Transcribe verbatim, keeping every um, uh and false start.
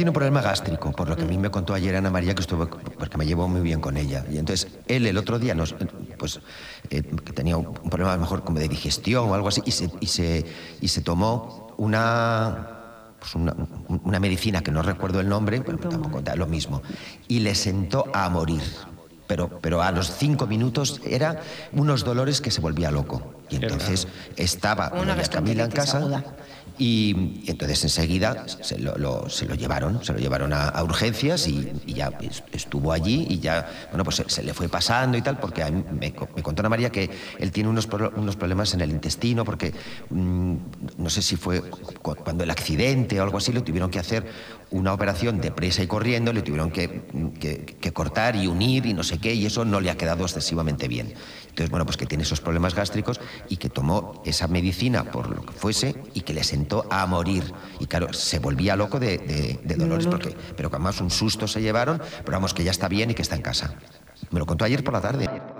tiene un problema gástrico, por lo que a mí me contó ayer Ana María, que estuvo, porque me llevó muy bien con ella. Y entonces él el otro día nos, pues, eh, que tenía un problema a lo mejor como de digestión o algo así, y se, y se, y se tomó una... Pues una, una medicina que no recuerdo el nombre, pero tampoco da lo mismo, y le sentó a morir. Pero, pero a los cinco minutos era unos dolores que se volvía loco. Y entonces estaba una doña Camila en casa aguda. y, y entonces enseguida se lo, lo, se lo llevaron, se lo llevaron a, a urgencias y, y ya estuvo allí y ya, bueno, pues se, se le fue pasando y tal, porque a mí me, me contó Ana María que él tiene unos, unos problemas en el intestino, porque mmm, no sé si fue cuando el accidente o algo así, le tuvieron que hacer una operación deprisa y corriendo, le tuvieron que, que, que cortar y unir y no sé qué, y eso no le ha quedado excesivamente bien. Entonces, bueno, pues que tiene esos problemas gástricos y que tomó esa medicina por lo que fuese y que le sentó a morir. Y claro, se volvía loco de, de, de dolores, porque, pero que además un susto se llevaron, pero vamos, que ya está bien y que está en casa. Me lo contó ayer por la tarde.